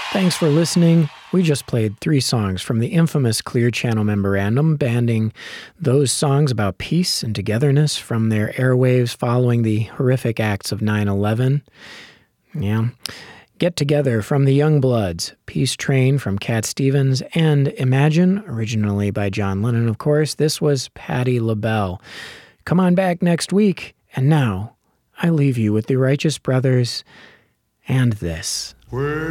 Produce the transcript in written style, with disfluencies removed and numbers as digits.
Thanks for listening. We just played 3 songs from the infamous Clear Channel Memorandum, banding those songs about peace and togetherness from their airwaves following the horrific acts of 9/11. Yeah. Get Together from the Youngbloods, Peace Train from Cat Stevens, and Imagine, originally by John Lennon, of course. This was Patti LaBelle. Come on back next week. And now, I leave you with the Righteous Brothers and this.